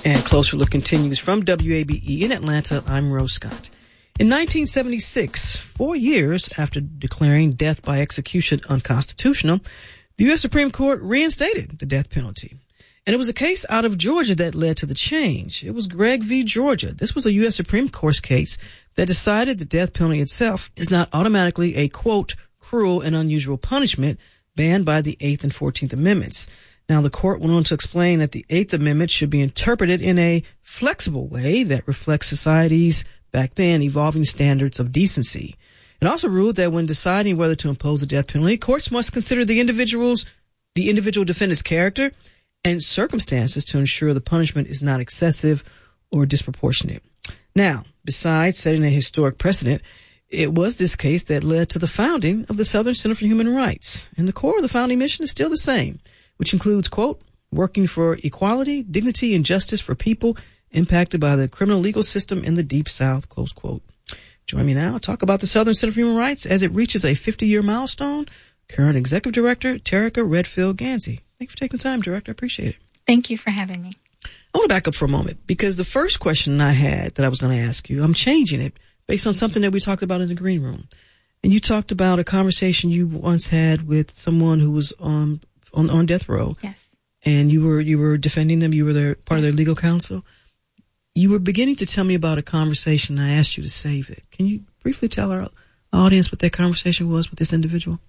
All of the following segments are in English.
And Closer Look continues from WABE in Atlanta. I'm Rose Scott. In 1976, 4 years after declaring death by execution unconstitutional, the U.S. Supreme Court reinstated the death penalty. And it was a case out of Georgia that led to the change. It was Gregg v. Georgia. This was a U.S. Supreme Court case that decided the death penalty itself is not automatically a, quote, cruel and unusual punishment banned by the 8th and 14th Amendments. Now, the court went on to explain that the 8th Amendment should be interpreted in a flexible way that reflects society's, back then, evolving standards of decency. It also ruled that when deciding whether to impose a death penalty, courts must consider the individual defendant's character and circumstances to ensure the punishment is not excessive or disproportionate. Now, besides setting a historic precedent, it was this case that led to the founding of the Southern Center for Human Rights. And the core of the founding mission is still the same, which includes, quote, working for equality, dignity, and justice for people impacted by the criminal legal system in the Deep South, close quote. Join me now to talk about the Southern Center for Human Rights as it reaches a 50-year milestone. Current Executive Director, Terica Redfield-Gansey. Thank you for taking the time, Director. I appreciate it. Thank you for having me. I want to back up for a moment because the first question I had that I was going to ask you, I'm changing it based on something that we talked about in the green room. And you talked about a conversation you once had with someone who was on death row. Yes. And you were defending them. You were their part of their legal counsel. You were beginning to tell me about a conversation. I asked you to save it. Can you briefly tell our audience what that conversation was with this individual?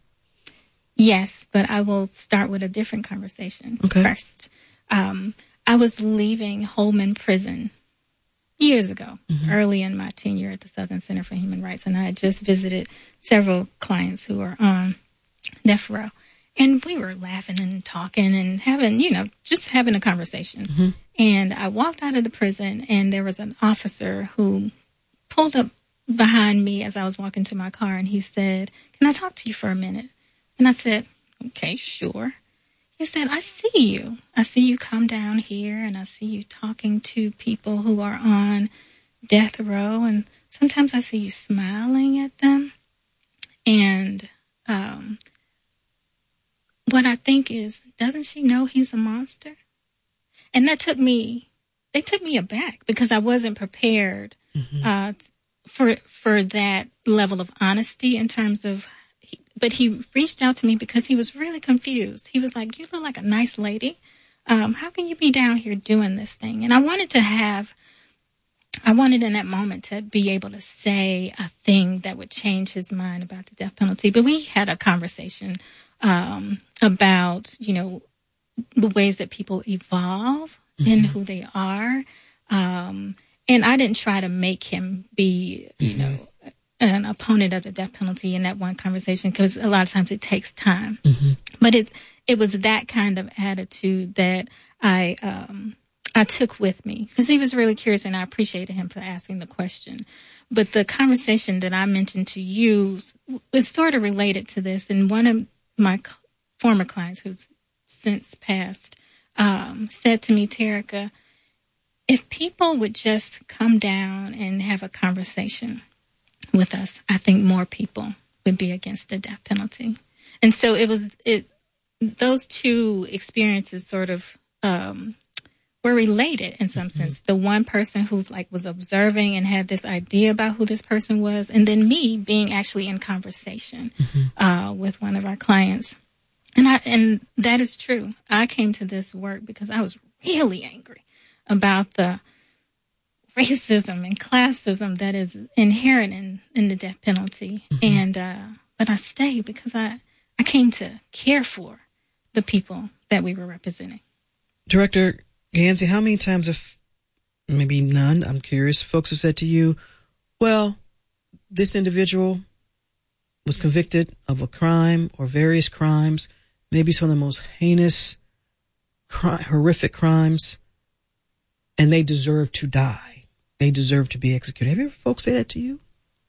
Yes, but I will start with a different conversation first. I was leaving Holman Prison years ago, early in my tenure at the Southern Center for Human Rights, and I had just visited several clients who were on death row. And we were laughing and talking and having, just having a conversation. Mm-hmm. And I walked out of the prison, and there was an officer who pulled up behind me as I was walking to my car, and he said, "Can I talk to you for a minute?" And I said, "Okay, sure." He said, "I see you. I see you come down here, and I see you talking to people who are on death row, and sometimes I see you smiling at them. And what I think is, doesn't she know he's a monster?" And they took me aback because I wasn't prepared for that level of honesty in terms of, but he reached out to me because he was really confused. He was like, "You look like a nice lady. How can you be down here doing this thing?" And I wanted in that moment to be able to say a thing that would change his mind about the death penalty. But we had a conversation about, the ways that people evolve in who they are. And I didn't try to make him be, an opponent of the death penalty in that one conversation, because a lot of times it takes time. Mm-hmm. But it was that kind of attitude that I took with me, because he was really curious, and I appreciated him for asking the question. But the conversation that I mentioned to you was sort of related to this. And one of my former clients, who's since passed, said to me, "Terica, if people would just come down and have a conversation with us, I think more people would be against the death penalty." And so those two experiences sort of were related in some sense. The one person who was observing and had this idea about who this person was, and then me being actually in conversation with one of our clients. And that is true. I came to this work because I was really angry about the racism and classism that is inherent in the death penalty. Mm-hmm. But I stayed because I came to care for the people that we were representing. Director Gansey, how many times have, maybe none, I'm curious, folks have said to you, well, this individual was convicted of a crime or various crimes, maybe some of the most heinous, horrific crimes, and they deserve to die. They deserve to be executed. Have you ever folks say that to you?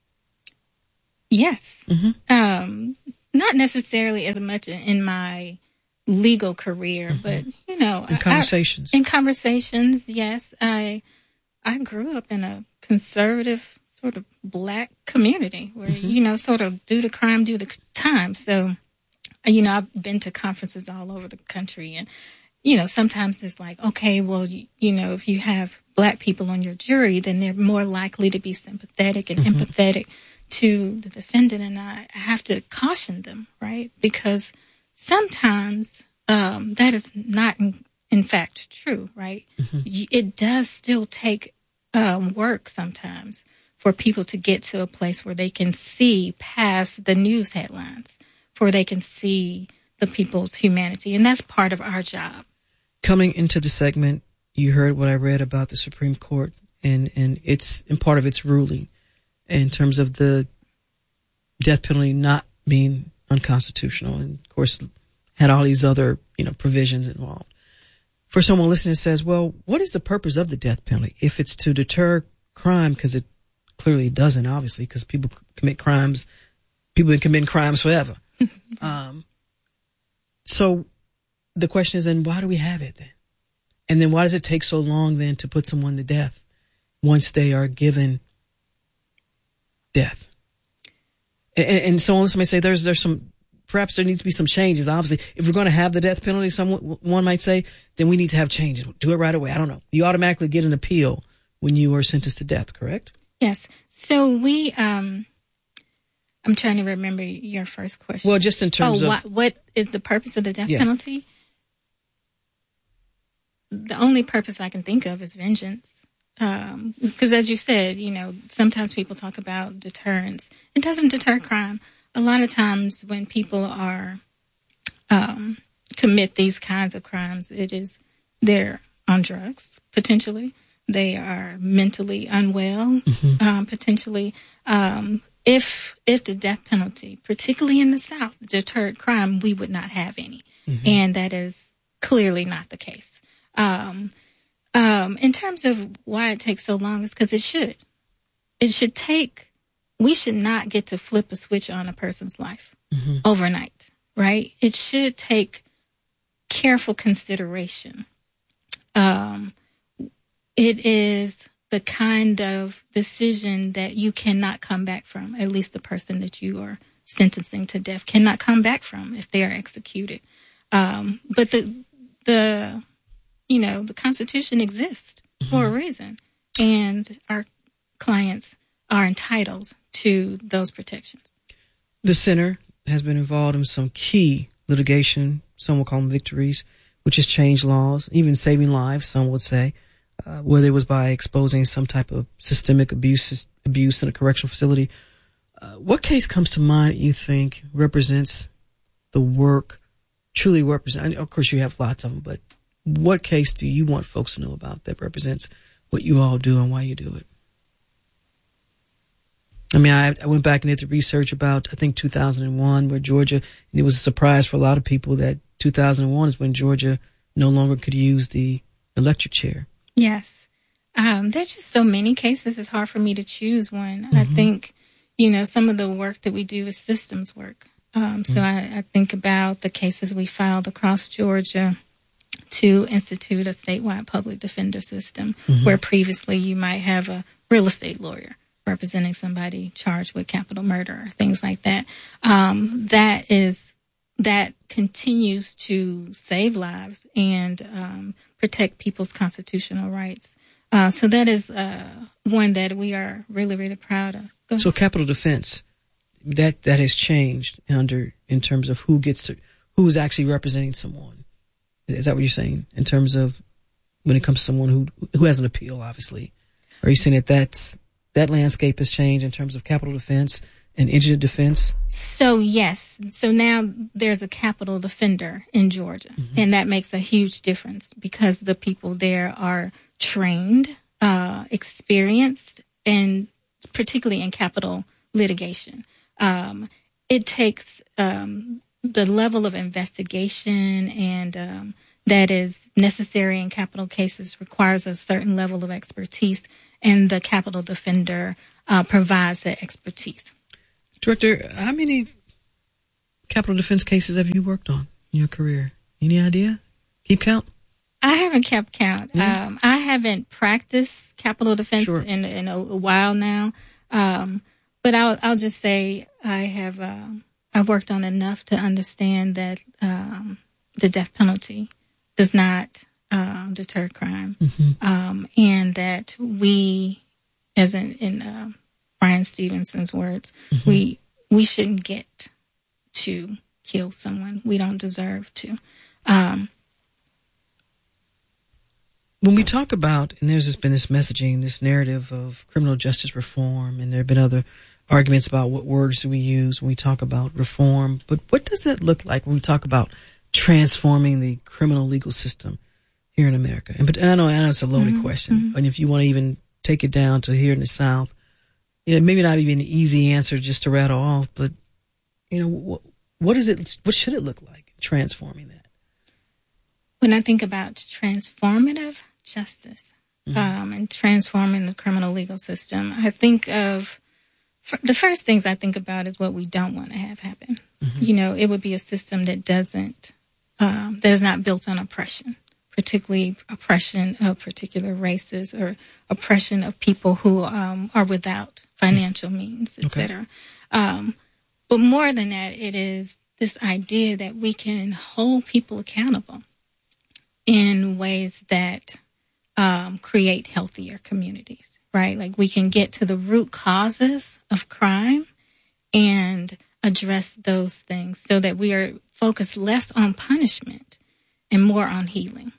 Yes. Mm-hmm. Not necessarily as much in my legal career, but, in conversations. In conversations, yes. I grew up in a conservative sort of black community where, sort of do the crime, do the time. So, I've been to conferences all over the country, sometimes it's like, okay, well, if you have Black people on your jury, then they're more likely to be sympathetic and empathetic to the defendant. And I have to caution them, right? Because sometimes that is not, in fact, true, right? It does still take work sometimes for people to get to a place where they can see past the news headlines, where they can see the people's humanity. And that's part of our job. Coming into the segment, you heard what I read about the Supreme Court and part of its ruling in terms of the death penalty not being unconstitutional, and of course had all these other provisions involved. For someone listening that says, well, what is the purpose of the death penalty? If it's to deter crime, because it clearly doesn't, obviously, because people commit crimes, people have been committing crimes forever. So the question is, then why do we have it then? And then why does it take so long then to put someone to death once they are given death? And so somebody say there's some, perhaps there needs to be some changes. Obviously, if we're going to have the death penalty, one might say, then we need to have changes. Do it right away. I don't know. You automatically get an appeal when you are sentenced to death, correct? Yes. So I'm trying to remember your first question. Well, just in terms of what is the purpose of the death penalty? The only purpose I can think of is vengeance. Because as you said, sometimes people talk about deterrence. It doesn't deter crime. A lot of times when people are commit these kinds of crimes, they're on drugs, potentially. They are mentally unwell, potentially. If the death penalty, particularly in the South, deterred crime, we would not have any. And that is clearly not the case. In terms of why it takes so long, is because it should. We should not get to flip a switch on a person's life overnight, right? It should take careful consideration. It is the kind of decision that you cannot come back from. At least the person that you are sentencing to death cannot come back from if they are executed. But the Constitution exists for a reason, and our clients are entitled to those protections. The center has been involved in some key litigation, some will call them victories, which has changed laws, even saving lives, some would say, whether it was by exposing some type of systemic abuse in a correctional facility. What case comes to mind you think represents the work, truly represents? Of course, you have lots of them, but what case do you want folks to know about that represents what you all do and why you do it? I mean, I went back and did the research about, I think, 2001, where Georgia, and it was a surprise for a lot of people that 2001 is when Georgia no longer could use the electric chair. Yes. There's just so many cases. It's hard for me to choose one. I think, some of the work that we do is systems work. So I think about the cases we filed across Georgia to institute a statewide public defender system, where previously you might have a real estate lawyer representing somebody charged with capital murder, or things like that. That continues to save lives and protect people's constitutional rights. So that is one that we are really, really proud of. So capital defense, that has changed in terms of who's actually representing someone. Is that what you're saying? In terms of when it comes to someone who has an appeal, obviously, are you saying that landscape has changed in terms of capital defense and indigent defense? So yes. So now there's a capital defender in Georgia, and that makes a huge difference because the people there are trained, experienced, and particularly in capital litigation. It takes the level of investigation and that is necessary in capital cases requires a certain level of expertise, and the capital defender provides that expertise. Director, how many capital defense cases have you worked on in your career? Any idea? Keep count? I haven't kept count. Yeah. I haven't practiced capital defense in a while now. But I'll just say I've worked on enough to understand that the death penalty does not deter crime, and that we, as in Brian Stevenson's words, we shouldn't get to kill someone. We don't deserve to. When we talk about, and there's just been this messaging, this narrative of criminal justice reform, and there have been other arguments about what words do we use when we talk about reform, but what does that look like when we talk about transforming the criminal legal system here in America? And I know it's a loaded question, and if you want to even take it down to here in the South, maybe not even an easy answer just to rattle off, but what is it? What should it look like transforming that? When I think about transformative justice and transforming the criminal legal system, I think of the first things I think about is what we don't want to have happen. It would be a system that that is not built on oppression, particularly oppression of particular races or oppression of people who are without financial means, et cetera. But more than that, it is this idea that we can hold people accountable in ways that create healthier communities, right? Like we can get to the root causes of crime and address those things so that we are focused less on punishment and more on healing.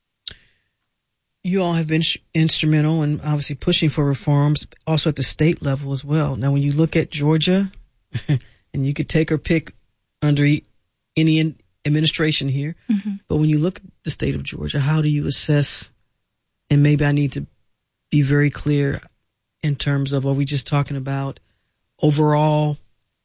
You all have been instrumental in obviously pushing for reforms also at the state level as well. Now, when you look at Georgia, and you could take or pick under any administration here, but when you look at the state of Georgia, how do you assess, and maybe I need to be very clear in terms of, are we just talking about overall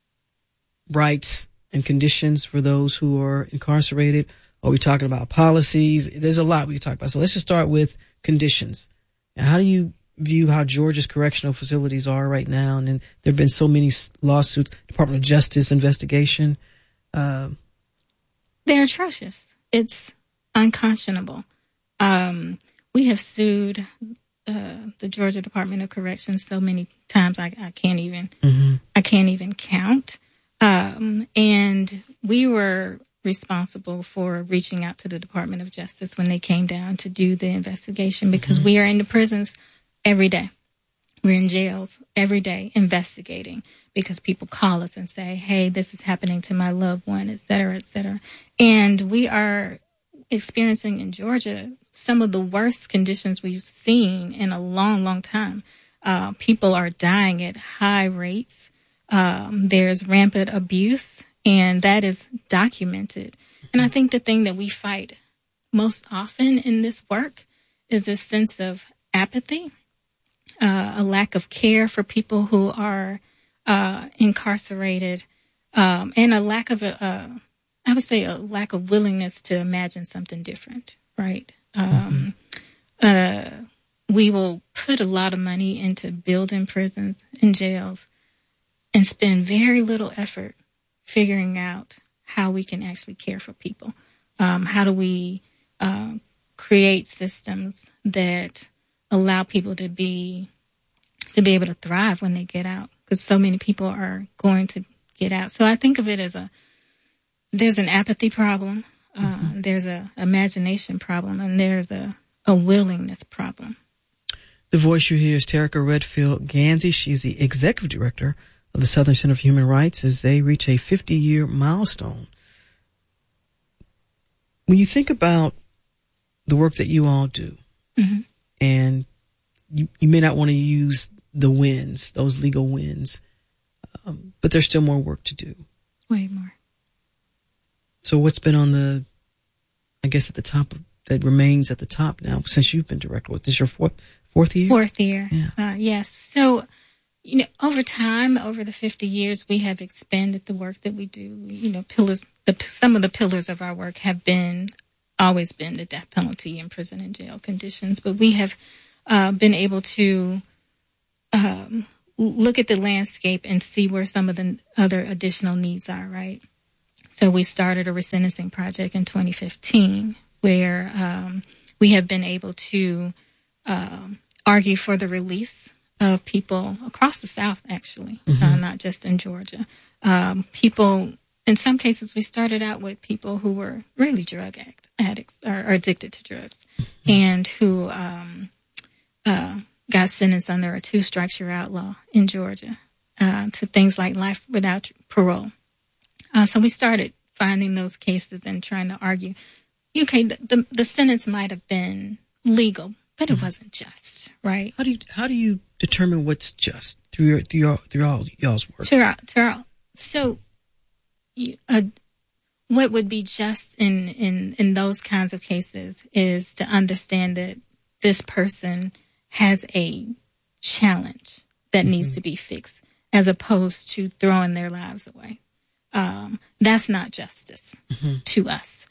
rights and conditions for those who are incarcerated? Are we talking about policies? There's a lot we can talk about. So let's just start with conditions. And how do you view how Georgia's correctional facilities are right now? And then there have been so many lawsuits, Department of Justice investigation. They're atrocious. It's unconscionable. We have sued the Georgia Department of Corrections so many times I can't even count. And we were responsible for reaching out to the Department of Justice when they came down to do the investigation because we are in the prisons every day. We're in jails every day investigating because people call us and say, hey, this is happening to my loved one, et cetera, et cetera. And we are experiencing in Georgia some of the worst conditions we've seen in a long, long time. People are dying at high rates. There's rampant abuse, and that is documented. And I think the thing that we fight most often in this work is this sense of apathy, a lack of care for people who are incarcerated, and a lack of, I would say, a lack of willingness to imagine something different, right? We will put a lot of money into building prisons and jails and spend very little effort figuring out how we can actually care for people. How do we create systems that allow people to be able to thrive when they get out? Because so many people are going to get out. So I think of it as there's an apathy problem, there's a imagination problem, and there's a willingness problem. The voice you hear is Terica Redfield Gansey. She's the executive director of the Southern Center for Human Rights as they reach a 50-year milestone. When you think about the work that you all do, and you may not want to use the wins, those legal wins, but there's still more work to do. Way more. So what's been on the, I guess, at the top, that remains at the top now since you've been director? This is your fourth year? Fourth year. Yeah. Yes. So, over time, over the 50 years, we have expanded the work that we do. Some of the pillars of our work have always been the death penalty in prison and jail conditions, but we have been able to look at the landscape and see where some of the other additional needs are, right? So we started a resentencing project in 2015 where we have been able to argue for the release of people across the South, actually, not just in Georgia. People in some cases, we started out with people who were really drug addicts or addicted to drugs, and who got sentenced under a 2-strikes you're out law in Georgia to things like life without parole. So we started finding those cases and trying to argue, okay, the sentence might have been legal, but it wasn't just, right? How do you determine what's just through all y'all's work? So, what would be just in those kinds of cases is to understand that this person has a challenge that needs to be fixed, as opposed to throwing their lives away. That's not justice to us.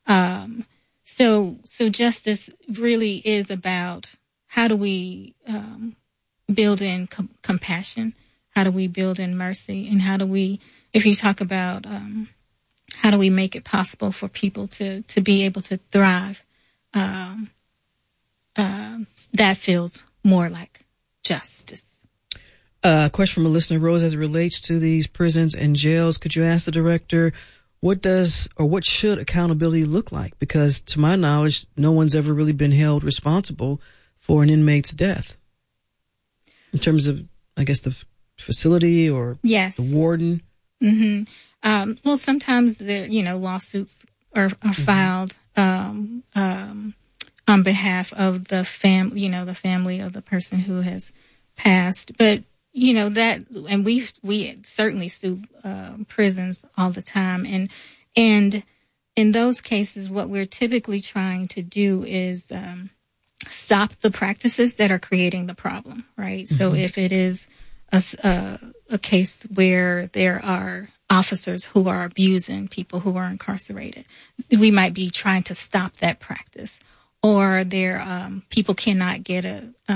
So justice really is about how do we build in compassion, how do we build in mercy, and how do we, if you talk about how do we make it possible for people to be able to thrive, that feels more like justice. A question from a listener, Rose, as it relates to these prisons and jails, could you ask the director, what should accountability look like? Because to my knowledge, no one's ever really been held responsible for an inmate's death. In terms of, I guess, the facility or yes. the warden. Mm-hmm. Well, sometimes lawsuits are filed on behalf of the the family of the person who has passed. But that, and we certainly sue prisons all the time, and in those cases, what we're typically trying to do is stop the practices that are creating the problem, right? Mm-hmm. So if it is a case where there are officers who are abusing people who are incarcerated, we might be trying to stop that practice, or people cannot get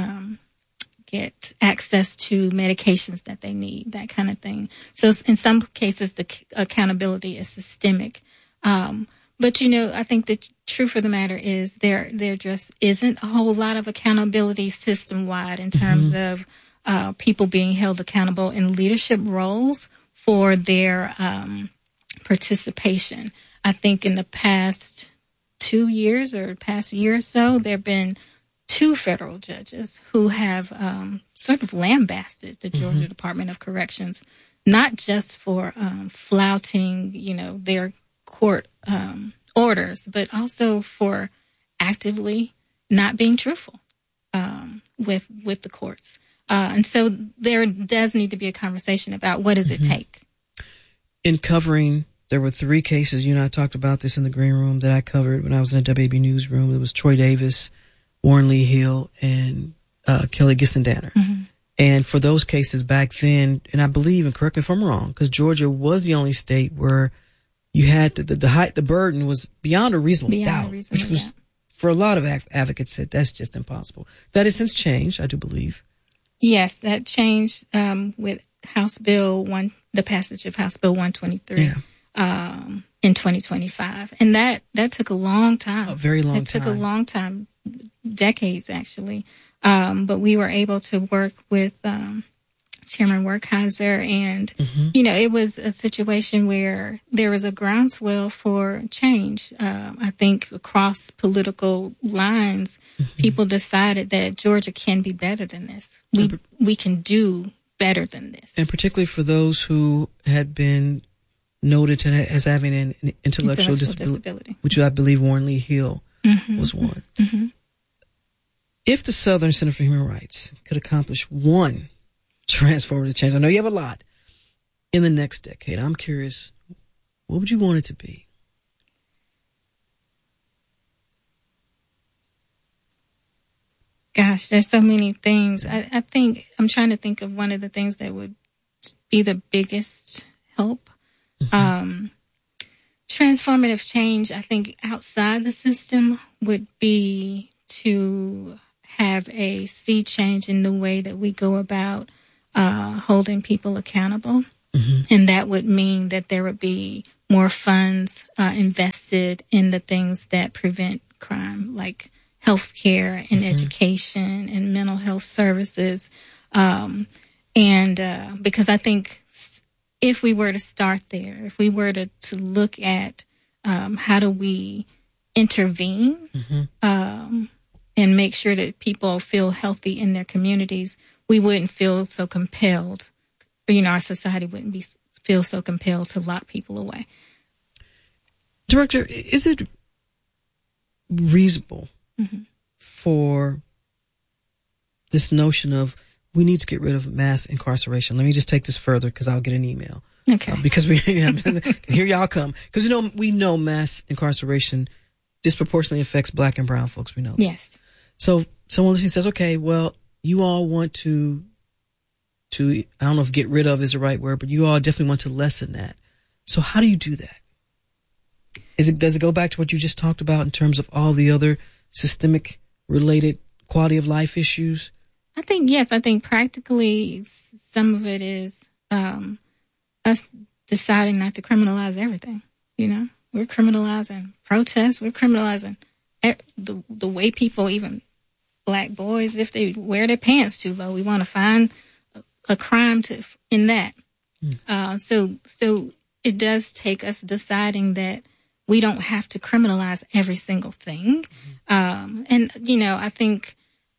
access to medications that they need, that kind of thing. So in some cases, the accountability is systemic. But, I think the truth of the matter is there just isn't a whole lot of accountability system-wide in terms of people being held accountable in leadership roles for their participation. I think in the past 2 years or past year or so, there have been 2 federal judges who have sort of lambasted the Georgia Department of Corrections, not just for flouting, their court orders, but also for actively not being truthful with the courts. And so there does need to be a conversation about what does it take. In covering, there were 3 cases, you and I talked about this in the green room, that I covered when I was in the WAB newsroom. It was Troy Davis, Warren Lee Hill, and Kelly Gissendaner. And for those cases back then, and I believe, and correct me if I'm wrong, because Georgia was the only state where you had the burden was beyond a reasonable doubt, which was, for a lot of advocates said, that's just impossible. That has since changed, I do believe. Yes, that changed with House Bill 1, the passage of House Bill 123 in 2025. And that took a long time. A very long time. It took a long time, decades actually. But we were able to work with Chairman Werkheiser, and it was a situation where there was a groundswell for change. I think across political lines, people decided that Georgia can be better than this. We can do better than this. And particularly for those who had been noted as having an intellectual disability, which I believe Warren Lee Hill was one. If the Southern Center for Human Rights could accomplish one transformative change, I know you have a lot, in the next decade, I'm curious, what would you want it to be? Gosh, there's so many things. I think I'm trying to think of one of the things that would be the biggest help. Transformative change, I think, outside the system would be to have a sea change in the way that we go about holding people accountable. And that would mean that there would be more funds invested in the things that prevent crime, like healthcare and education and mental health services. And because I think if we were to start there, if we were to look at how do we intervene and make sure that people feel healthy in their communities, we wouldn't feel so compelled, our society wouldn't feel so compelled to lock people away. Director, is it reasonable for this notion of we need to get rid of mass incarceration? Let me just take this further because I'll get an email. Okay. Because here y'all come. Because we know mass incarceration disproportionately affects Black and brown folks. We know that. Yes. So someone listening says, okay, well, you all want to I don't know if get rid of is the right word, but you all definitely want to lessen that. So how do you do that? Does it go back to what you just talked about in terms of all the other systemic related quality of life issues? I think, yes. I think practically some of it is us deciding not to criminalize everything. We're criminalizing protests. We're criminalizing the way people, even Black boys, if they wear their pants too low, we want to find a crime in that. So it does take us deciding that we don't have to criminalize every single thing. And, I think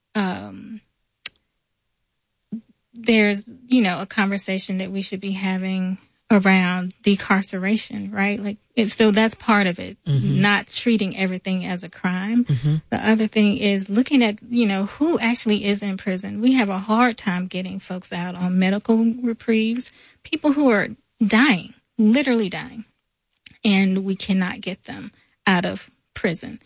there's, a conversation that we should be having around decarceration, right? So that's part of it, not treating everything as a crime. The other thing is looking at, who actually is in prison. We have a hard time getting folks out on medical reprieves, people who are dying, literally dying, and we cannot get them out of prison,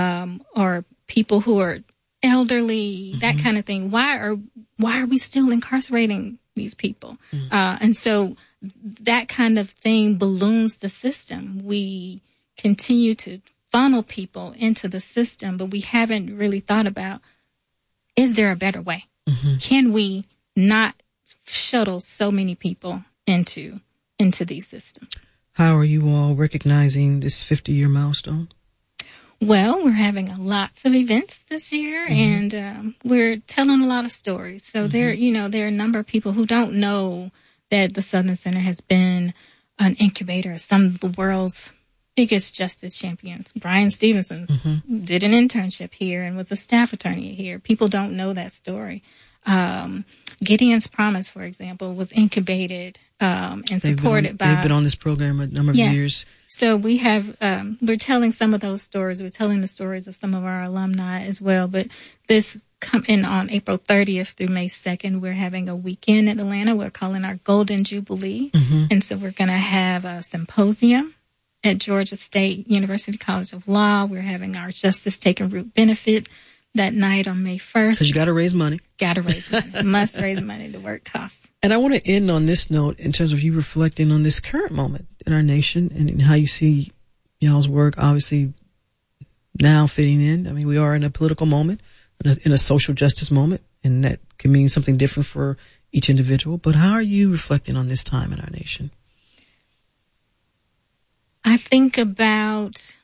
or people who are elderly, that kind of thing. Why are we still incarcerating these people? And so that kind of thing balloons the system. We continue to funnel people into the system, but we haven't really thought about, is there a better way? Can we not shuttle so many people into these systems? How are you all recognizing this 50-year milestone? Well, we're having lots of events this year, and we're telling a lot of stories. So there are a number of people who don't know that the Southern Center has been an incubator of some of the world's biggest justice champions. Brian Stevenson did an internship here and was a staff attorney here. People don't know that story. Gideon's Promise, for example, was incubated and supported by... They've been on this program a number of years. So we have, we're telling some of those stories. We're telling the stories of some of our alumni as well. But this coming on April 30th through May 2nd, we're having a weekend in Atlanta. We're calling our Golden Jubilee. And so we're going to have a symposium at Georgia State University College of Law. We're having our Justice Taking Root benefit that night on May 1st. Because you got to raise money. Got to raise money. Must raise money. The work costs. And I want to end on this note in terms of you reflecting on this current moment in our nation and how you see y'all's work obviously now fitting in. I mean, we are in a political moment, in a social justice moment, and that can mean something different for each individual. But how are you reflecting on this time in our nation? I think about...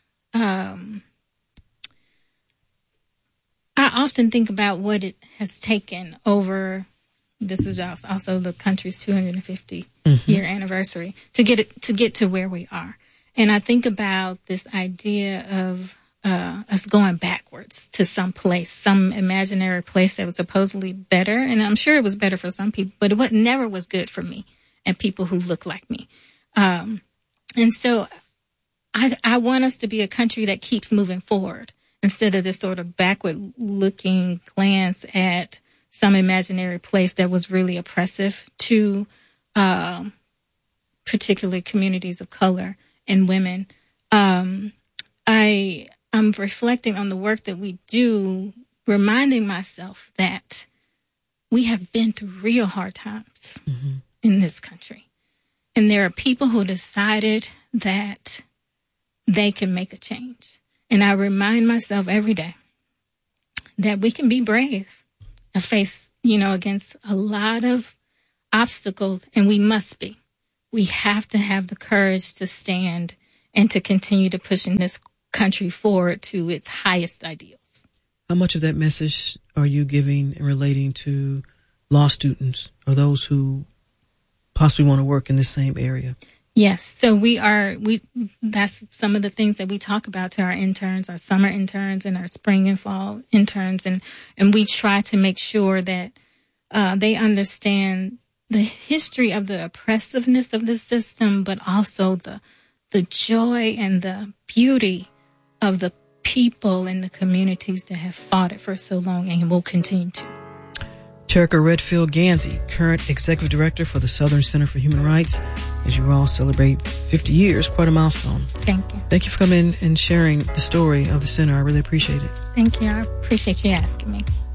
I often think about what it has taken over. This is also the country's 250-year anniversary to get to where we are, and I think about this idea of us going backwards to some place, some imaginary place that was supposedly better, and I'm sure it was better for some people, but it never was good for me and people who look like me. And so, I want us to be a country that keeps moving forward, instead of this sort of backward-looking glance at some imaginary place that was really oppressive to particularly communities of color and women. I'm reflecting on the work that we do, reminding myself that we have been through real hard times in this country. And there are people who decided that they can make a change. And I remind myself every day that we can be brave and face, against a lot of obstacles, and we must be. We have to have the courage to stand and to continue to pushing this country forward to its highest ideals. How much of that message are you giving and relating to law students or those who possibly want to work in the same area? Yes. So that's some of the things that we talk about to our interns, our summer interns and our spring and fall interns. And we try to make sure that they understand the history of the oppressiveness of the system, but also the joy and the beauty of the people and the communities that have fought it for so long and will continue to. Terica Redfield Gansey, current Executive Director for the Southern Center for Human Rights, as you all celebrate 50 years, quite a milestone. Thank you. Thank you for coming and sharing the story of the center. I really appreciate it. Thank you. I appreciate you asking me.